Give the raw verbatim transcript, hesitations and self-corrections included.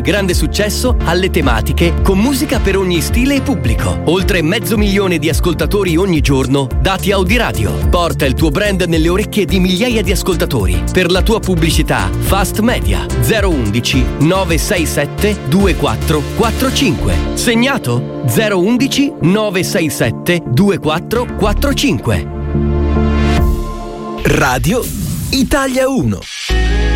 grande successo alle tematiche con musica per ogni stile e pubblico. Oltre mezzo milione di ascoltatori ogni giorno dati a Audiradio. Porta il tuo brand nelle orecchie di migliaia di ascoltatori. Per la tua pubblicità, Fast Media zero undici nove sei sette due quattro quattro cinque. Segnato? zero undici nove sei sette due quattro quattro cinque. Radio Italia uno.